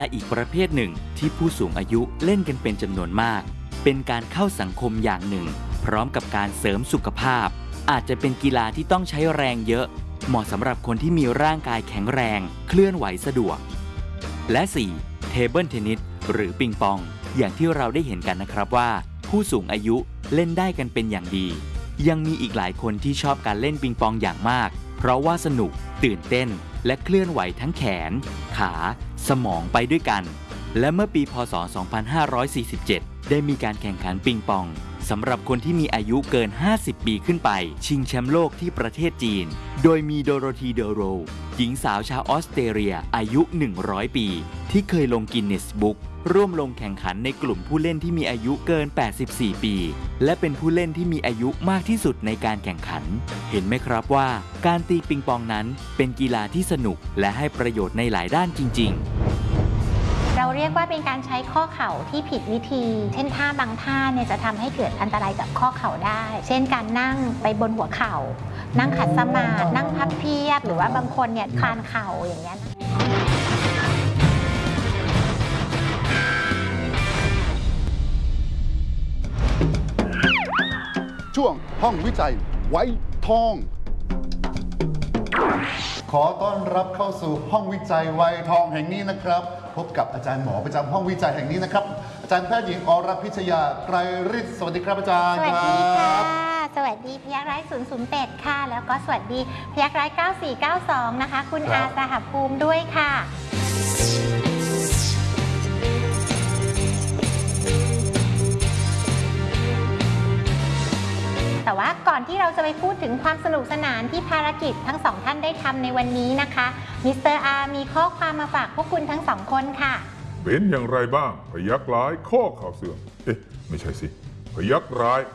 และอีกประเภทหนึ่งที่ผู้สูงอายุเล่นกันเป็นจำนวนมากเป็นการเข้าสังคมอย่างหนึ่งพร้อมกับการเสริมสุขภาพอาจจะเป็นกีฬาที่ต้องใช้แรงเยอะเหมาะสำหรับคนที่มีร่างกายแข็งแรงเคลื่อนไหวสะดวกและ 4. เทเบิลเทนนิสหรือปิงปองอย่างที่เราได้เห็นกันนะครับว่าผู้สูงอายุเล่นได้กันเป็นอย่างดียังมีอีกหลายคนที่ชอบการเล่นปิงปองอย่างมากเพราะว่าสนุกตื่นเต้นและเคลื่อนไหวทั้งแขนขาสมองไปด้วยกันและเมื่อปีพ.ศ. 2547 ได้มีการแข่งขันปิงปองสำหรับคนที่มีอายุเกิน 50 ปีขึ้นไปชิงแชมป์โลกที่ประเทศจีนโดยมีโดโรธี เดโรหญิงสาวชาวออสเตรเลียอายุ 100 ปีที่เคยลงกินเนสบุ๊กร่วมลงแข่งขันในกลุ่มผู้เล่นที่มีอายุเกิน 84 ปีและเป็นผู้เล่นที่มีอายุมากที่สุดในการแข่งขันเห็นไหมครับว่าการตีปิงปองนั้นเป็นกีฬาที่สนุกและให้ประโยชน์ในหลายด้านจริงๆเราเรียกว่าเป็นการใช้ข้อเข่าที่ผิดวิธีเช่นท่าบางท่าเนี่ยจะทำให้เกิดอันตรายกับข้อเข่าได้เช่นการนั่งไปบนหัวเข่านั่งขัดสมาธินั่งพับเพียบหรือว่าบางคนเนี่ยคลานเข่าอย่างเงี้ยช่วงห้องวิจัยไว้ทองขอต้อนรับเข้าสู่ห้องวิจัยไวทองแห่งนี้นะครับพบกับอาจารย์หมอประจำห้องวิจัยแห่งนี้นะครับอาจารย์แพทย์หญิงอรพิชยาไกรฤทธิ์สวัสดีครับอาจารย์สวัสดีค่ะสวัสดีพยัคฆ์ร้าย008ค่ะแล้วก็สวัสดีพยัคฆ์ร้าย9492นะคะคุณอาสหภูมิด้วยค่ะแต่ว่าก่อนที่เราจะไปพูดถึงความสนุกสนานที่ภารกิจทั้งสองท่านได้ทำในวันนี้นะคะมิสเตอร์อาร์มีข้อความมาฝากพวกคุณทั้งสองคนค่ะเป็นอย่างไรบ้างพยัคฆ์ร้ายข้อข่าวเสื่อมไม่ใช่สิพยัคฆ์ร้าย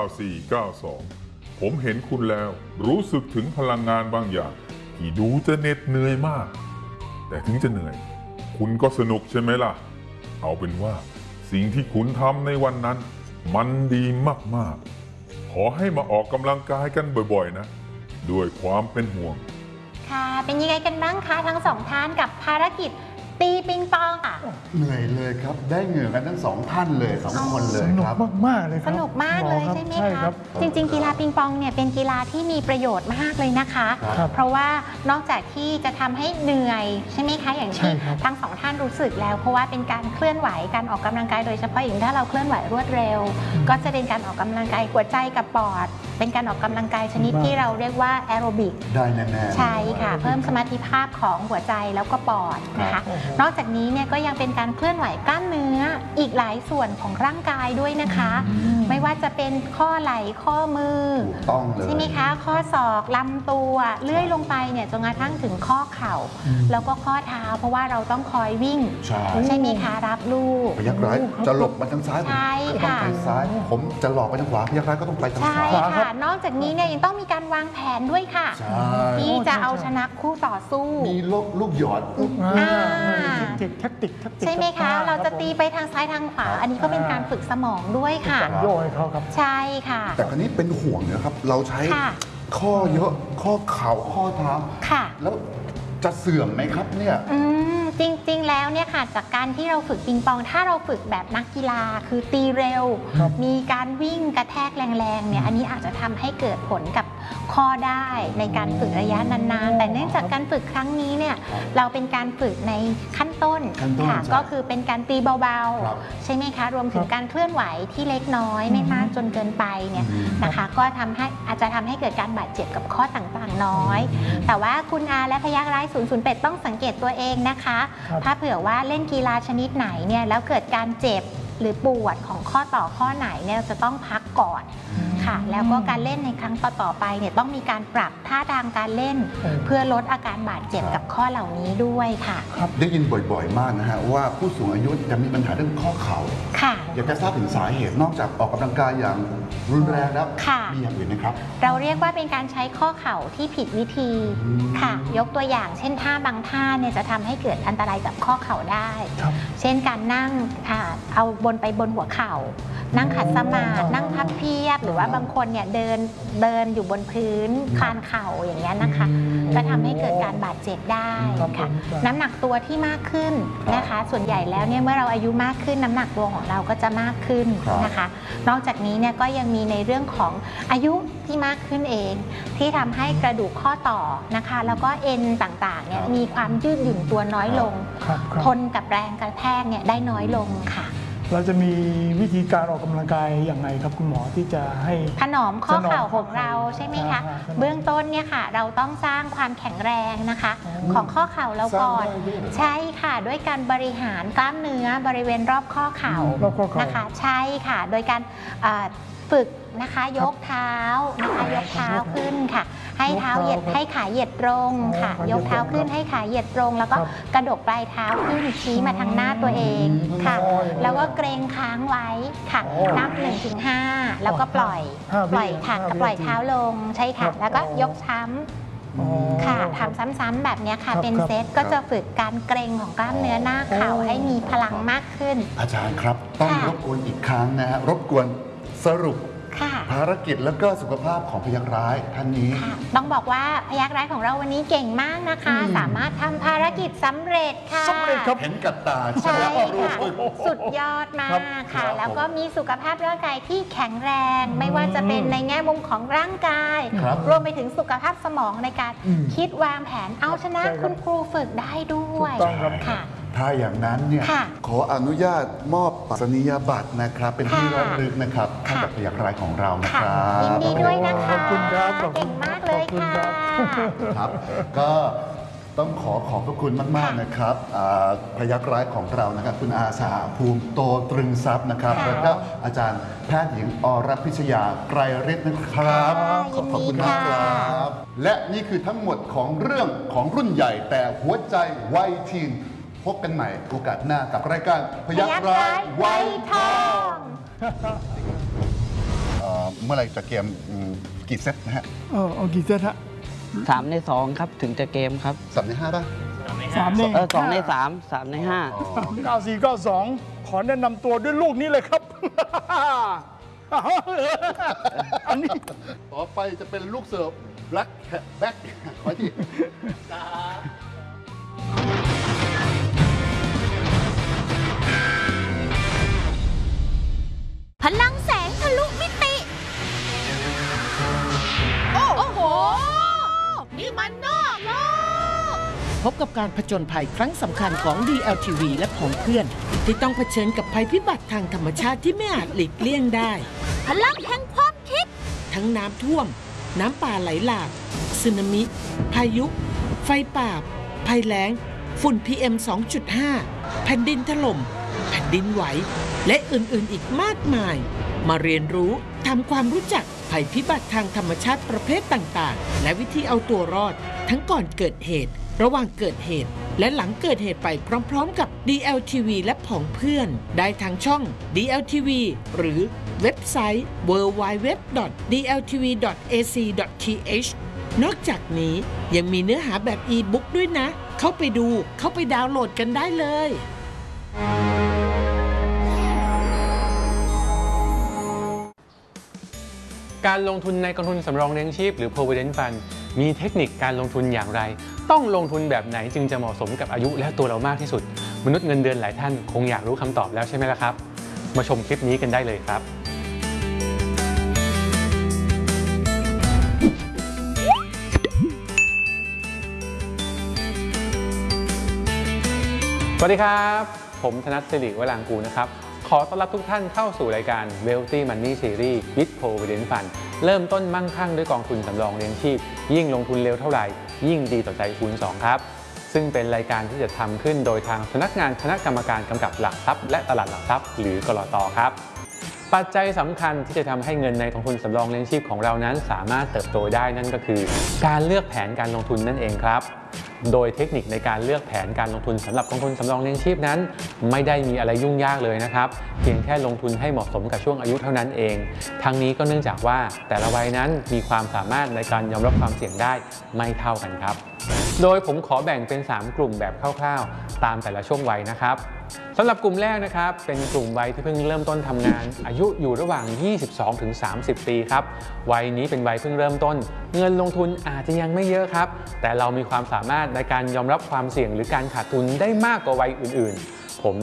9492ผมเห็นคุณแล้วรู้สึกถึงพลังงานบางอย่างที่ดูจะเหน็ดเหนื่อยมากแต่ถึงจะเหนื่อยคุณก็สนุกใช่ไหมล่ะเอาเป็นว่าสิ่งที่คุณทำในวันนั้นมันดีมากๆขอให้มาออกกำลังกายกันบ่อยๆนะด้วยความเป็นห่วงค่ะเป็นยังไงกันบ้างคะทั้งสองท่านกับภารกิจตีปิงปองค่ะเหนื่อยเลยครับได้เหงื่อกันทั้งสองท่านเลยสองคนเลยครับสนุกมากๆเลยครับสนุกมากเลยใช่ไหมคะจริงๆกีฬาปิงปองเนี่ยเป็นกีฬาที่มีประโยชน์มากเลยนะคะเพราะว่านอกจากที่จะทำให้เหนื่อยใช่ไหมคะอย่างที่ทั้งสองท่านรู้สึกแล้วเพราะว่าเป็นการเคลื่อนไหวการออกกำลังกายโดยเฉพาะอย่างถ้าเราเคลื่อนไหวรวดเร็วก็จะเป็นการออกกำลังกายหัวใจกับปอดเป็นการออกกำลังกายชนิดที่เราเรียกว่าแอโรบิกได้แน่ๆใช่ค่ะเพิ่มสมรรถภาพของหัวใจแล้วก็ปอดนะคะนอกจากนี้เนี่ยก็ยังเป็นการเคลื่อนไหวกล้ามเนื้ออีกหลายส่วนของร่างกายด้วยนะคะไม่ว่าจะเป็นข้อไหล่ข้อมือต้องเลยใช่ไหมคะข้อศอกลำตัวเลื่อยลงไปเนี่ยจนกระทั่งถึงข้อเข่าแล้วก็ข้อเท้าเพราะว่าเราต้องคอยวิ่งใช่ไหมคะรับลูกพยัคฆ์ร้ายจะหลบมาทางซ้ายใช่ค่ะต้องไปซ้ายผมจะหลอกไปทางขวาพยัคฆ์ร้ายก็ต้องไปทางขวาใช่ค่ะนอกจากนี้เนี่ยยังต้องมีการวางแผนด้วยค่ะที่จะเอาชนะคู่ต่อสู้มีลูกหยอดแท็กติกใช่ไหมคะเราจะตีไปทางซ้ายทางขวาอันนี้ก็เป็นการฝึกสมองด้วยค่ะโยกให้เขาครับใช่ค่ะแต่คราวนี้เป็นห่วงนะครับเราใช้ข้อเยอะข้อเข่าข้อเท้าค่ะแล้วจะเสื่อมไหมครับเนี่ยจริงๆแล้วเนี่ยค่ะจากการที่เราฝึกปิงปองถ้าเราฝึกแบบนักกีฬาคือตีเร็วมีการวิ่งกระแทกแรงๆเนี่ยอันนี้อาจจะทำให้เกิดผลกับข้อได้ในการฝึกระยะนานๆแต่เนื่องจากการฝึกครั้งนี้เนี่ยเราเป็นการฝึกในขั้นต้นค่ะก็คือเป็นการตีเบาๆใช่ไหมคะรวมถึงการเคลื่อนไหวที่เล็กน้อยไม่มากจนเกินไปเนี่ยนะคะก็อาจจะทำให้เกิดการบาดเจ็บกับข้อต่างๆน้อยแต่ว่าคุณอาและพยัคฆ์ร้าย008ต้องสังเกตตัวเองนะคะถ้าเผื่อว่าเล่นกีฬาชนิดไหนเนี่ยแล้วเกิดการเจ็บหรือปวดของข้อต่อข้อไหนเนี่ยจะต้องพักก่อนค่ะแล้วก็การเล่นในครั้งต่อๆไปเนี่ยต้องมีการปรับท่าทางการเล่นเพื่อลดอาการบาดเจ็บกับข้อเหล่านี้ด้วยค่ะได้ยินบ่อยๆมากนะฮะว่าผู้สูงอายุจะมีปัญหาเรื่องข้อเข่าค่ะอยากจะทราบถึงสาเหตุนอกจากออกกำลังกายอย่างรุนแรงแล้วมีอย่างอื่นไหมครับเราเรียกว่าเป็นการใช้ข้อเข่าที่ผิดวิธีค่ะยกตัวอย่างเช่นท่าบางท่าเนี่ยจะทำให้เกิดอันตรายกับข้อเข่าได้เช่นการนั่งเอาไปบนหัวเข่านั่งขัดสมาธินั่งพับเพียบหรือว่าบางคนเนี่ยเดินอยู่บนพื้นคลานเข่าอย่างเงี้ยนะคะก็ทำให้เกิดการบาดเจ็บได้ค่ะน้ำหนักตัวที่มากขึ้นนะคะส่วนใหญ่แล้วเนี่ยเมื่อเราอายุมากขึ้นน้ำหนักตัวของเราก็จะมากขึ้นนะคะนอกจากนี้เนี่ยก็ยังมีในเรื่องของอายุที่มากขึ้นเองที่ทำให้กระดูกข้อต่อนะคะแล้วก็เอ็นต่างๆเนี่ยมีความยืดหยุ่นตัวน้อยลงทนกับแรงกระแทกเนี่ยได้น้อยลงค่ะเราจะมีวิธีการออกกำลังกายอย่างไรครับคุณหมอที่จะให้ถนอมข้อเข่าของเราใช่ไหมคะเบื้องต้นเนี่ยค่ะเราต้องสร้างความแข็งแรงนะคะของข้อเข่าเราก่อนใช่ค่ะด้วยการบริหารกล้ามเนื้อบริเวณรอบข้อเข่านะคะใช่ค่ะโดยการฝึกนะคะยกเท้านะคะยกเท้าขึ้นค่ะให้เท้าเหยียดให้ขาเหยียดตรงค่ะยกเท้าขึ้นให้ขาเหยียดตรงแล้วก็กระดกปลายเท้าขึ้นชี้มาทางหน้าตัวเองค่ะแล้วก็เกรงค้างไว้ค่ะนับ 1-5 แล้วก็ปล่อยค่ะกับปล่อยเท้าลงใช่ค่ะแล้วก็ยกช้ำค่ะทำซ้ำๆแบบนี้ค่ะเป็นเซตก็จะฝึกการเกร็งของกล้ามเนื้อหน้าเข่าให้มีพลังมากขึ้นอาจารย์ครับต้องรบกวนอีกครั้งนะฮะรบกวนสรุปภารกิจแล้วก็สุขภาพของพยัคฆ์ร้ายท่านนี้ต้องบอกว่าพยัคฆ์ร้ายของเราวันนี้เก่งมากนะคะสามารถทำภารกิจสำเร็จค่ะเห็นกับตาใช่ค่ะสุดยอดมากค่ะแล้วก็มีสุขภาพร่างกายที่แข็งแรงไม่ว่าจะเป็นในแง่มุมของร่างกายรวมไปถึงสุขภาพสมองในการคิดวางแผนเอาชนะคุณครูฝึกได้ด้วยค่ะถ้าอย่างนั้นเนี่ยขออนุญาตมอบปริญญาบัตรนะครับเป็นที่ระลึกนะครับให้กับพยัคฆ์ร้ายของเรานะครับยินดีด้วยนะคะขอบคุณครับเก่งมากเลยค่ะครับก็ต้องขอบพระคุณมากๆนะครับพยัคฆ์ร้ายของเรานะครับคุณอาสาภูมิโตตรึงทรัพย์นะครับแล้วก็อาจารย์แพทย์หญิงอรพิชยาไกรฤทธิ์นะครับขอบคุณมากครับและนี่คือทั้งหมดของเรื่องของรุ่นใหญ่แต่หัวใจวัยทีนพบกันใหม่โอกาสหน้ากับรายการพยัคฆ์ร้ายวัยทองเมื่อไหร่จะเกมกี่เซตนะฮะเอากี่เซตฮะ 3 ใน 2ครับถึงจะเกมครับ 3 ใน 5ป่ะ 3 ใน 2 ใน 3 3 ใน 5 94 92ขอแนะนำตัวด้วยลูกนี้เลยครับอันนี้ต่อไปจะเป็นลูกเสิร์ฟแบ็คขอทีพลังแสงทะลุมิติโอ้โหนี่มันนอกโลกพบกับการผจญภัยครั้งสำคัญของ DLTV และผองเพื่อนที่ต้องเผชิญกับภัยพิบัติทางธรรมชาติที่ไม่อาจหลีกเลี่ยงได้พลังแห่งความคิดทั้งน้ำท่วมน้ำป่าไหลหลากสึนามิพายุไฟป่าภัยแล้งฝุ่น PM 2.5 แผ่นดินถล่มแผ่นดินไหวและอื่นๆอีกมากมายมาเรียนรู้ทำความรู้จักภัยพิบัติทางธรรมชาติประเภทต่างๆและวิธีเอาตัวรอดทั้งก่อนเกิดเหตุระหว่างเกิดเหตุและหลังเกิดเหตุไปพร้อมๆกับ DLTV และผองเพื่อนได้ทางช่อง DLTV หรือเว็บไซต์ www.dltv.ac.th นอกจากนี้ยังมีเนื้อหาแบบอีบุ๊กด้วยนะเข้าไปดูเข้าไปดาวน์โหลดกันได้เลยการลงทุนในกองทุนสำรองเลี้ยงชีพหรือ Provident Fund มีเทคนิคการลงทุนอย่างไรต้องลงทุนแบบไหนจึงจะเหมาะสมกับอายุและตัวเรามากที่สุดมนุษย์เงินเดือนหลายท่านคงอยากรู้คำตอบแล้วใช่ไหมล่ะครับมาชมคลิปนี้กันได้เลยครับสวัสดีครับผมธนัท สิริวรางกูลนะครับขอต้อนรับทุกท่านเข้าสู่รายการ Wealthy Money Series with Provident Fund เริ่มต้นมั่งคั่งด้วยกองทุนสำรองเลี้ยงชีพยิ่งลงทุนเร็วเท่าไหร่ยิ่งดีต่อใจคูณ 2 ครับซึ่งเป็นรายการที่จะทำขึ้นโดยทางสำนักงานคณะกรรมการกำกับหลักทรัพย์และตลาดหลักทรัพย์หรือกลต.ครับปัจจัยสำคัญที่จะทำให้เงินในกองทุนสำรองเลี้ยงชีพของเรานั้นสามารถเติบโตได้นั่นก็คือการเลือกแผนการลงทุนนั่นเองครับโดยเทคนิคในการเลือกแผนการลงทุนสำหรับกองทุนสำรองเลี้ยงชีพนั้นไม่ได้มีอะไรยุ่งยากเลยนะครับเพียงแค่ลงทุนให้เหมาะสมกับช่วงอายุเท่านั้นเองทั้งนี้ก็เนื่องจากว่าแต่ละวัยนั้นมีความสามารถในการยอมรับความเสี่ยงได้ไม่เท่ากันครับโดยผมขอแบ่งเป็น3กลุ่มแบบคร่าวๆตามแต่ละช่วงวัยนะครับสำหรับกลุ่มแรกนะครับเป็นกลุ่มวัยที่เพิ่งเริ่มต้นทำงาน อายุอยู่ระหว่าง 22-30 ปีครับวัยนี้เป็นวัยเพิ่งเริ่มต้น เงินลงทุนอาจจะยังไม่เยอะครับแต่เรามีความสามารถในการยอมรับความเสี่ยงหรือการขาดทุนได้มากกว่าวัยอื่นๆผม